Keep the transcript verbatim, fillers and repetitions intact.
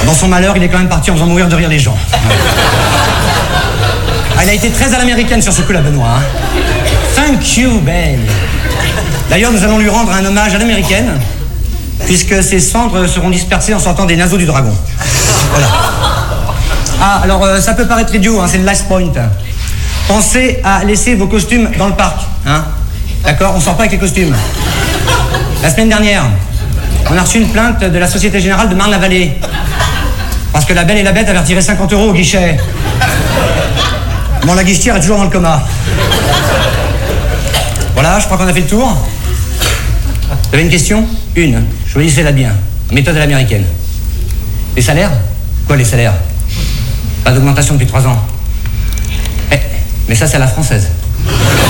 Dans son malheur, il est quand même parti en faisant mourir de rire les gens. Ah, il a été très à l'américaine sur ce coup-là, Benoît. Hein. Thank you, Ben. D'ailleurs, nous allons lui rendre un hommage à l'américaine, puisque ses cendres seront dispersées en sortant des naseaux du dragon. Voilà. Ah, alors, euh, ça peut paraître idiot, hein, c'est le last point. Pensez à laisser vos costumes dans le parc, hein. D'accord? On sort pas avec les costumes. La semaine dernière, on a reçu une plainte de la Société Générale de Marne-la-Vallée. Parce que la Belle et la Bête avaient retiré cinquante euros au guichet. Bon, la guichetière est toujours dans le coma. Voilà, je crois qu'on a fait le tour. Vous avez une question? Une. Choisissez-la bien. Méthode à l'américaine. Les salaires? Quoi, les salaires? Pas d'augmentation depuis trois ans. Eh, mais ça, c'est à la française.